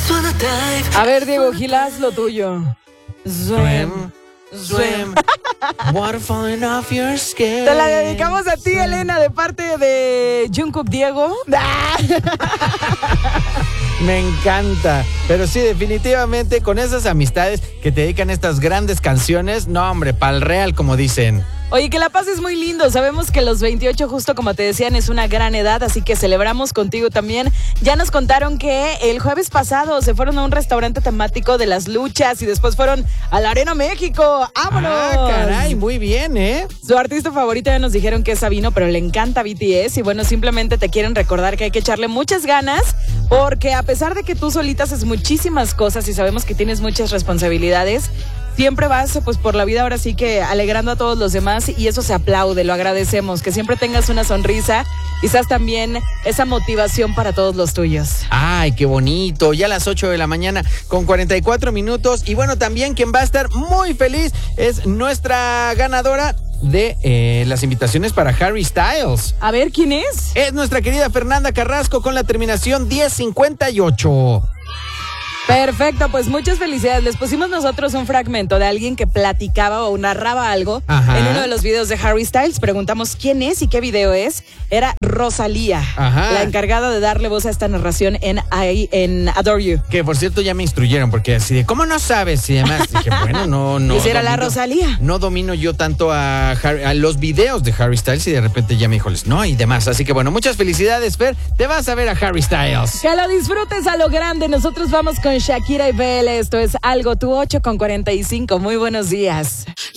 A ver, Diego Gil, haz lo tuyo. Swim, swim, water falling off your skin. Te la dedicamos a ti, Elena, de parte de Jungkook Diego. Me encanta. Pero sí, definitivamente con esas amistades que te dedican estas grandes canciones, no, hombre, pa'l real, como dicen. Oye, que la pases muy lindo. Sabemos que los 28, justo como te decían, es una gran edad, así que celebramos contigo también. Ya nos contaron que el jueves pasado se fueron a un restaurante temático de las luchas y después fueron a la Arena México. ¡Vámonos! Ah, caray, muy bien, ¿eh? Su artista favorita ya nos dijeron que es Sabino, pero le encanta BTS. Y bueno, simplemente te quieren recordar que hay que echarle muchas ganas, porque a pesar de que tú solita haces muchísimas cosas y sabemos que tienes muchas responsabilidades, siempre vas pues por la vida ahora sí que alegrando a todos los demás y eso se aplaude, lo agradecemos. Que siempre tengas una sonrisa y seas también esa motivación para todos los tuyos. Ay, qué bonito. Ya a las 8 de la mañana con 44 minutos. Y bueno, también quien va a estar muy feliz es nuestra ganadora de las invitaciones para Harry Styles. A ver, ¿quién es? Es nuestra querida Fernanda Carrasco con la terminación 1058. Perfecto, pues muchas felicidades. Les pusimos nosotros un fragmento de alguien que platicaba o narraba algo. Ajá. En uno de los videos de Harry Styles. Preguntamos quién es y qué video es. Era Rosalía, Ajá, la encargada de darle voz a esta narración en Adore You. que por cierto ya me instruyeron porque así de, ¿cómo no sabes? Y además dije, bueno, no. Esa era la Rosalía. No domino yo tanto a los videos de Harry Styles y de repente ya me dijo, no, y demás. Así que bueno, muchas felicidades, Fer. Te vas a ver a Harry Styles. Que lo disfrutes a lo grande. Nosotros vamos con Shakira y BL. Esto es Algo, tu 8 con 45. Muy buenos días.